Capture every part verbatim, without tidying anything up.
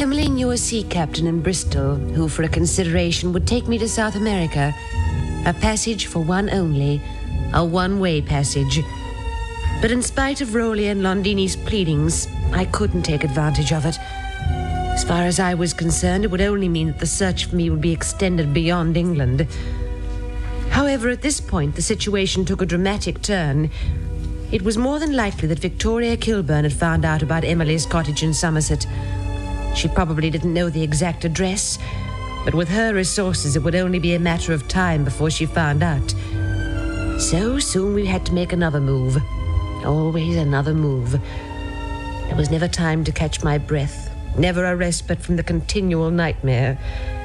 Emily knew a sea captain in Bristol who, for a consideration, would take me to South America. A passage for one only, a one-way passage. But in spite of Rowley and Londini's pleadings, I couldn't take advantage of it. As far as I was concerned, it would only mean that the search for me would be extended beyond England. However, at this point, the situation took a dramatic turn. It was more than likely that Victoria Kilburn had found out about Emily's cottage in Somerset. She probably didn't know the exact address, but with her resources, it would only be a matter of time before she found out. So soon we had to make another move. Always another move. There was never time to catch my breath, never a respite from the continual nightmare.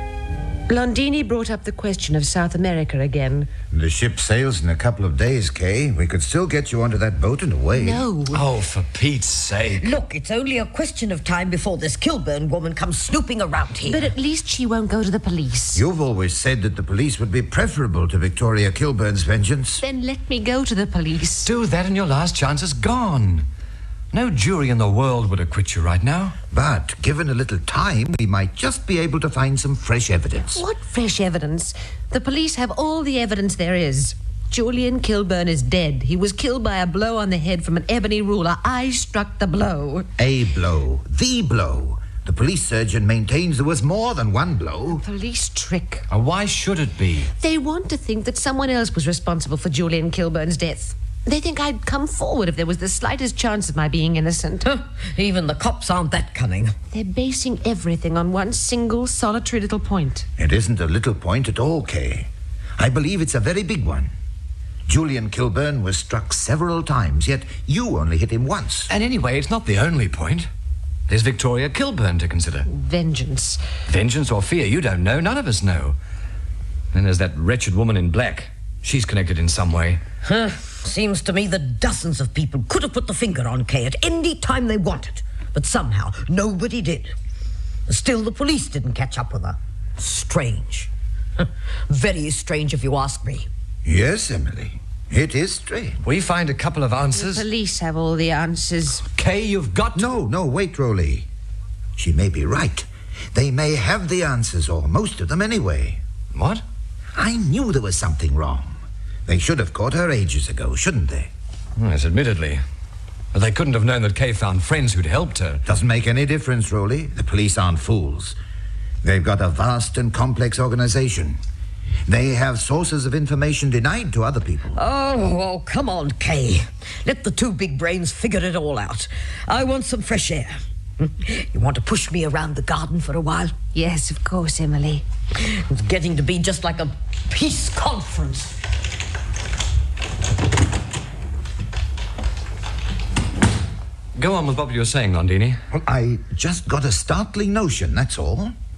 Londini brought up the question of South America again. The ship sails in a couple of days, Kay. We could still get you onto that boat and away. No. Oh, for Pete's sake. Look, it's only a question of time before this Kilburn woman comes snooping around here. But at least she won't go to the police. You've always said that the police would be preferable to Victoria Kilburn's vengeance. Then let me go to the police. Do that and your last chance is gone. No jury in the world would acquit you right now. But given a little time, we might just be able to find some fresh evidence. What fresh evidence? The police have all the evidence there is. Julian Kilburn is dead. He was killed by a blow on the head from an ebony ruler. I struck the blow. A blow. The blow. The police surgeon maintains there was more than one blow. Police trick. Uh, why should it be? They want to think that someone else was responsible for Julian Kilburn's death. They think I'd come forward if there was the slightest chance of my being innocent. Even the cops aren't that cunning. They're basing everything on one single, solitary little point. It isn't a little point at all, Kay. I believe it's a very big one. Julian Kilburn was struck several times, yet you only hit him once. And anyway, it's not the only point. There's Victoria Kilburn to consider. Vengeance. Vengeance or fear, you don't know. None of us know. Then there's that wretched woman in black. She's connected in some way. Huh. Seems to me that dozens of people could have put the finger on Kay at any time they wanted, but somehow nobody did. Still, the police didn't catch up with her. Strange. Very strange, if you ask me. Yes, Emily. It is strange. We find a couple of answers. The police have all the answers. Kay, you've got to... No, no, wait, Rowley. She may be right. They may have the answers, or most of them anyway. What? I knew there was something wrong. They should have caught her ages ago, shouldn't they? Yes, admittedly. But they couldn't have known that Kay found friends who'd helped her. Doesn't make any difference, Rowley. The police aren't fools. They've got a vast and complex organization. They have sources of information denied to other people. Oh, oh, come on, Kay. Let the two big brains figure it all out. I want some fresh air. You want to push me around the garden for a while? Yes, of course, Emily. It's getting to be just like a peace conference. Go on with what you were saying, Londini. Well, I just got a startling notion, that's all.